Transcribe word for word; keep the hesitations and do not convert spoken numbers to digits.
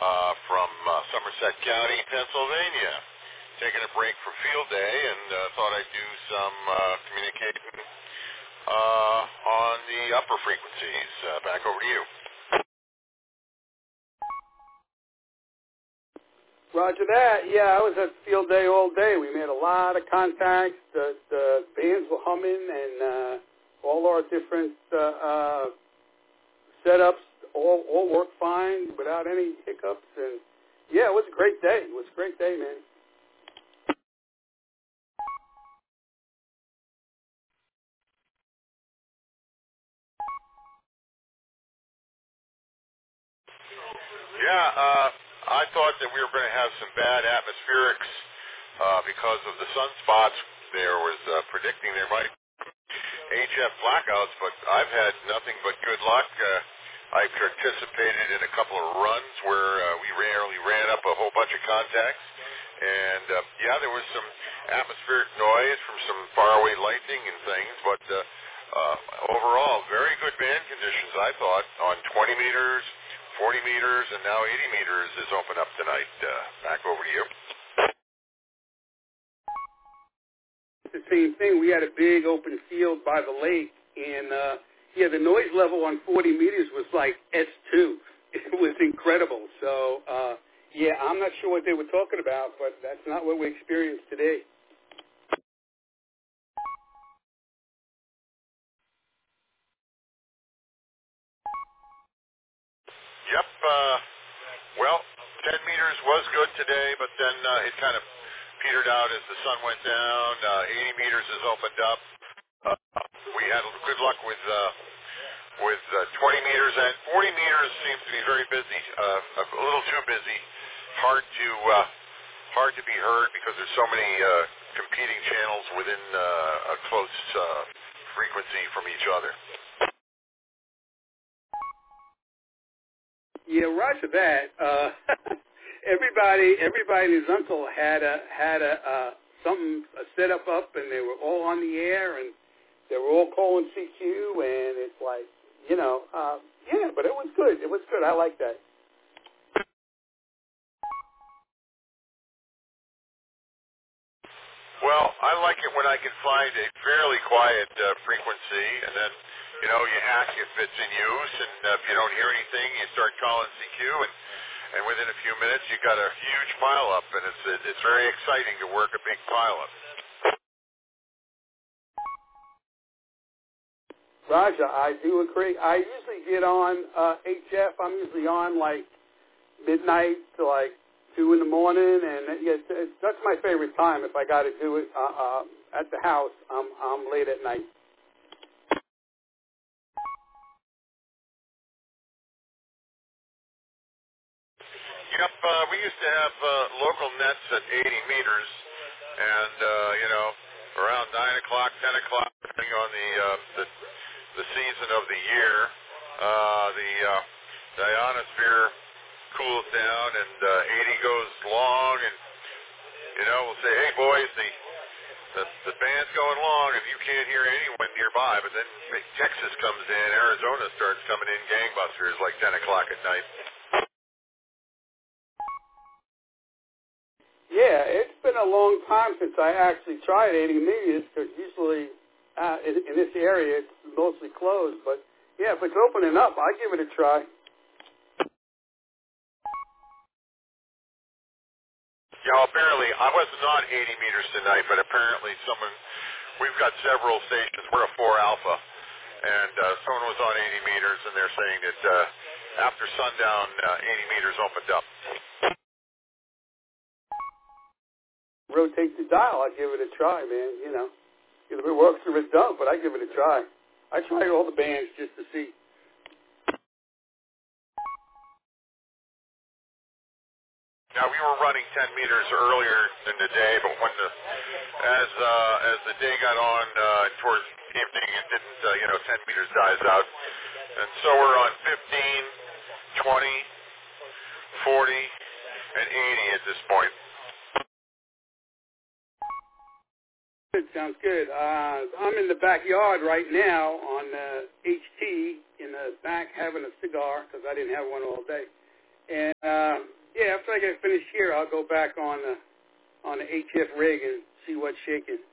uh, from uh, Somerset County, Pennsylvania. Taking a break from field day and uh, thought I'd do some uh, communicating uh, on the upper frequencies. Uh, back over to you. Roger that. Yeah, I was at field day all day. We made a lot of contacts. The, the bands were humming, and uh, all our different uh, uh, setups all, all worked fine without any hiccups. And yeah, it was a great day. It was a great day, man. Yeah, uh, I thought that we were going to have some bad atmospherics uh, because of the sunspots. There was uh, predicting there might H F blackouts, but I've had nothing but good luck. Uh, I participated in a couple of runs where uh, we rarely ran up a whole bunch of contacts. And, uh, yeah, there was some atmospheric noise from some faraway lightning and things, but uh, uh, overall, very good band conditions, I thought, on twenty meters, forty meters, and now eighty meters is open up tonight. Uh, back over to you. It's the same thing. We had a big open field by the lake, and uh, yeah, the noise level on forty meters was like S two. It was incredible. So, uh, yeah, I'm not sure what they were talking about, but that's not what we experienced today. Yep. Uh, well, ten meters was good today, but then uh, it kind of petered out as the sun went down. Uh, eighty meters has opened up. Uh, we had good luck with uh, with uh, twenty meters, and forty meters seems to be very busy, uh, a little too busy. Hard to uh, hard to be heard because there's so many uh, competing channels within uh, a close uh, frequency from each other. Yeah, roger that. Uh, everybody, everybody and his uncle had a had a uh, something a setup up, and they were all on the air, and they were all calling C Q, and it's like, you know, uh, yeah, but it was good. It was good. I like that. Well, I like it when I can find a fairly quiet uh, frequency, and then, you know, you ask if it's in use, and uh, if you don't hear anything, you start calling C Q, and, and within a few minutes, you got a huge pileup, and it's it's very exciting to work a big pileup. Roger, I do agree. I usually get on uh, H F. I'm usually on like midnight to like two in the morning, and yeah, it's, it's, that's my favorite time. If I got to do it uh, uh, at the house, I'm I'm late at night. Yep, uh, we used to have uh, local nets at eighty meters, and uh, you know, around nine o'clock, ten o'clock, depending on the uh, the, the season of the year, uh, the uh, the ionosphere cools down, and uh, eighty goes long, and you know, we'll say, hey boys, the the, the band's going long, and you can't hear anyone nearby. But then Texas comes in, Arizona starts coming in gangbusters, like ten o'clock at night. Yeah, it's been a long time since I actually tried eighty meters, because usually uh, in, in this area it's mostly closed. But yeah, if it's opening up, I give it a try. Yeah, well, apparently, I wasn't on eighty meters tonight, but apparently someone, we've got several stations, we're a four alpha, and uh, someone was on eighty meters, and they're saying that uh, after sundown, uh, eighty meters opened up. Rotate the dial, I give it a try, man. You know, if it works or it don't, but I give it a try. I try all the bands just to see. Now, we were running ten meters earlier in the day, but when the, as uh, as the day got on uh, towards evening, it didn't, uh, you know, ten meters dies out. And so we're on fifteen, twenty, forty, and eighty at this point. Good, sounds good. Uh, I'm in the backyard right now on uh, H T in the back having a cigar because I didn't have one all day. And uh, yeah, after I get finished here, I'll go back on the on the H F rig and see what's shaking.